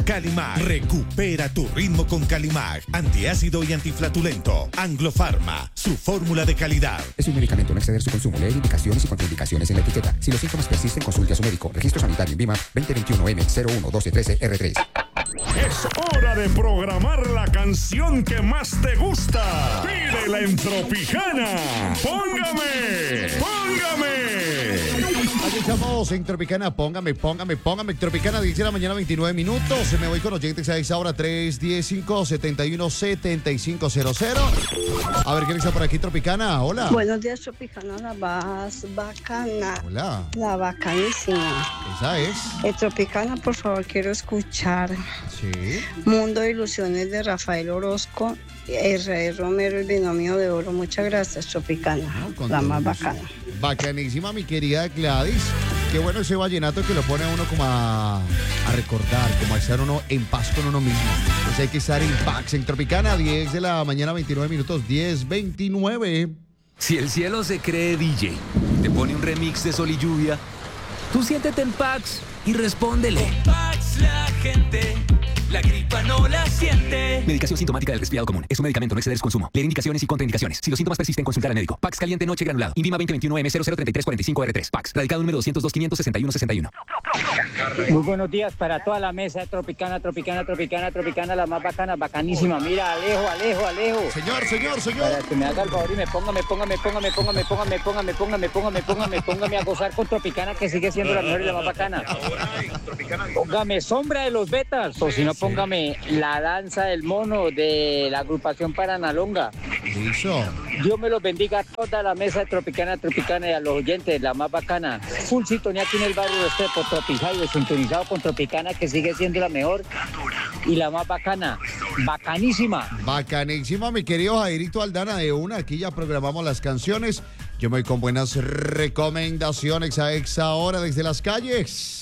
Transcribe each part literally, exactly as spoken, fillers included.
Calimag, recupera tu ritmo con Calimag, antiácido y antiflatulento. Anglofarma, su fórmula de calidad. Es un medicamento, no exceder su consumo. Leer indicaciones y contraindicaciones en la etiqueta. Si los síntomas persisten, consulte a su médico. Registro sanitario en Vima veinte veintiuno M cero uno doce trece R tres. Es hora de programar la canción que más te gusta. Pídela en Tropicana. Póngame, póngame. Aquí estamos en Tropicana, póngame, póngame, póngame. Tropicana, diez de la mañana, veintinueve minutos. Se me voy con oyentes a esa hora, tres diez cinco setenta y uno setenta y cinco cero cero. A ver, ¿quién está por aquí, Tropicana? Hola. Buenos días, Tropicana, la más bacana. Hola. La bacanísima. Esa es. Eh, Tropicana, por favor, quiero escuchar Sí. Mundo de Ilusiones de Rafael Orozco, Israel Romero, el binomio de oro. Muchas gracias, Tropicana, No, la más gusto. bacana. Bacanísima, mi querida Gladys. Qué bueno ese vallenato que lo pone a uno como a, a recordar, como a estar uno en paz con uno mismo. Pues hay que estar en paz. En Tropicana, diez de la mañana, veintinueve minutos, diez veintinueve. Si el cielo se cree D J, te pone un remix de Sol y Lluvia, tú siéntete en Pax y respóndele. Con Pax la gente, la gripa no la siente. Medicación sintomática del resfriado común. Es un medicamento, no exceder su consumo. Leer indicaciones y contraindicaciones. Si los síntomas persisten, consultar al médico. Pax caliente noche granulado. Invima veinte veintiuno M cero cero treinta y tres cuarenta y cinco R tres. Pax. Radicado número doscientos dos quinientos sesenta y uno sesenta y uno. Muy buenos días para toda la mesa Tropicana, Tropicana, Tropicana, Tropicana, la más bacana, bacanísima. Mira, Alejo, Alejo, Alejo. Señor, señor, señor. Para que me haga el favor y me ponga, me ponga, me ponga, me ponga, me ponga, me ponga, me ponga, me ponga, me ponga, me ponga, me a gozar con Tropicana, que sigue siendo la mejor y la más bacana. Póngame Sombra de los Betas, o si no, póngame La Danza del Mono de la agrupación Paranalonga. Listo. Dios me los bendiga a toda la mesa de Tropicana, Tropicana y a los oyentes, la más bacana. Full sintonía aquí en el barrio de Estepo, Tropijaido, sintonizado con Tropicana, que sigue siendo la mejor y la más bacana. Bacanísima. Bacanísima, mi querido Jairito Aldana de una. Aquí ya programamos las canciones. Yo me voy con buenas recomendaciones a esa hora desde las calles.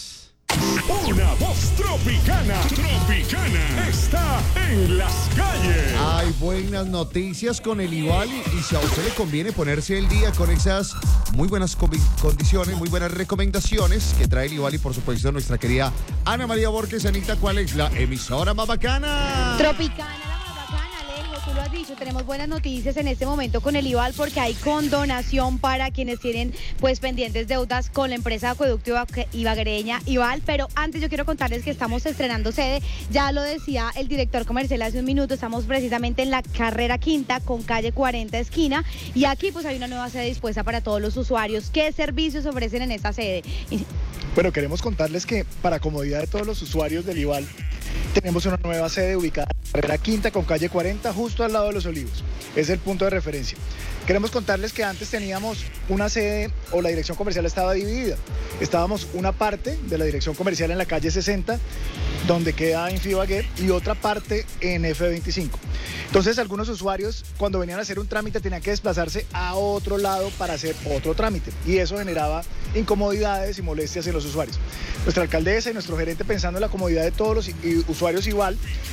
Una voz tropicana, tropicana, está en las calles. Hay buenas noticias con el Ivali y si a usted le conviene ponerse el día con esas muy buenas condiciones, muy buenas recomendaciones que trae el Ivali, por supuesto, nuestra querida Ana María Borges. Anita, ¿cuál es la emisora más bacana? Tropicana, la más bacana, Alejo, tú lo has dicho, tenemos buenas noticias en este momento con el Ival porque hay condonación para quienes tienen pues pendientes deudas con la empresa de acueducto ibaguereña Ival, pero antes yo quiero contarles que estamos estrenando sede, ya lo decía el director comercial hace un minuto, estamos precisamente en la carrera quinta con calle cuarenta esquina y aquí pues hay una nueva sede dispuesta para todos los usuarios. ¿Qué servicios ofrecen en esta sede? Bueno, queremos contarles que para comodidad de todos los usuarios del Ival tenemos una nueva sede ubicada en la carrera quinta con calle cuarenta justo al lado de Los Olivos. Es el punto de referencia. Queremos contarles que antes teníamos una sede o la dirección comercial estaba dividida. Estábamos una parte de la dirección comercial en la calle sesenta, donde queda Infibagué, y otra parte en F veinticinco. Entonces algunos usuarios cuando venían a hacer un trámite tenían que desplazarse a otro lado para hacer otro trámite y eso generaba incomodidades y molestias en los usuarios. Nuestra alcaldesa y nuestro gerente, pensando en la comodidad de todos los usuarios igual,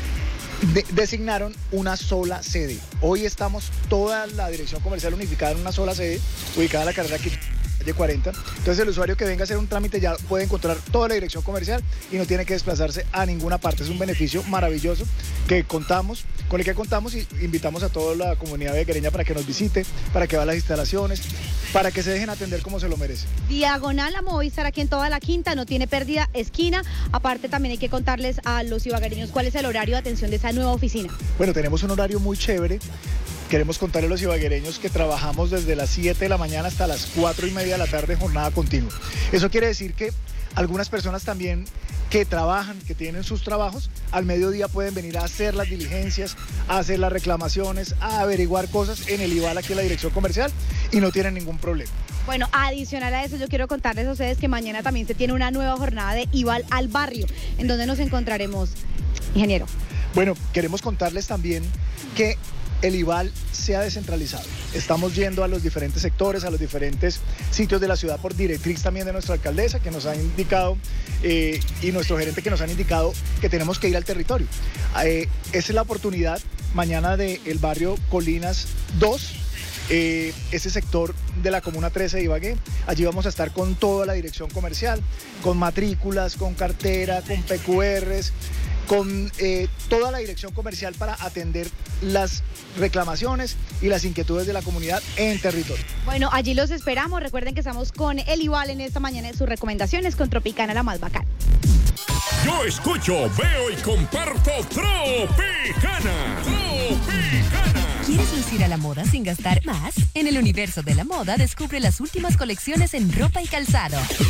De, designaron una sola sede. Hoy estamos toda la dirección comercial unificada en una sola sede, ubicada en la carrera calle cuarenta. Entonces el usuario que venga a hacer un trámite ya puede encontrar toda la dirección comercial y no tiene que desplazarse a ninguna parte. Es un beneficio maravilloso que contamos, con el que contamos y invitamos a toda la comunidad veguereña para que nos visite, para que vea las instalaciones, para que se dejen atender como se lo merece. Diagonal a Movistar aquí en toda la quinta, no tiene pérdida esquina. Aparte también hay que contarles a los ibaguereños cuál es el horario de atención de esa nueva oficina. Bueno, tenemos un horario muy chévere. Queremos contarle a los ibaguereños que trabajamos desde las siete de la mañana hasta las cuatro y media de la tarde, jornada continua. Eso quiere decir que algunas personas también que trabajan, que tienen sus trabajos, al mediodía pueden venir a hacer las diligencias, a hacer las reclamaciones, a averiguar cosas en el Ival aquí en la dirección comercial y no tienen ningún problema. Bueno, adicional a eso, yo quiero contarles a ustedes que mañana también se tiene una nueva jornada de Ival al barrio, en donde nos encontraremos, ingeniero. Bueno, queremos contarles también que el Ival se ha descentralizado. Estamos yendo a los diferentes sectores, a los diferentes sitios de la ciudad por directriz también de nuestra alcaldesa, que nos ha indicado, eh, y nuestro gerente, que nos han indicado que tenemos que ir al territorio. Eh, esa es la oportunidad mañana del barrio Colinas dos, eh, ese sector de la Comuna trece de Ibagué. Allí vamos a estar con toda la dirección comercial, con matrículas, con cartera, con P Q Rs, con eh, toda la dirección comercial para atender las reclamaciones y las inquietudes de la comunidad en territorio. Bueno, allí los esperamos. Recuerden que estamos con el Ibal en esta mañana en sus recomendaciones con Tropicana, la más bacana. Yo escucho, veo y comparto Tropicana. Tropicana. ¿Quieres lucir a la moda sin gastar más? En el universo de la moda descubre las últimas colecciones en ropa y calzado.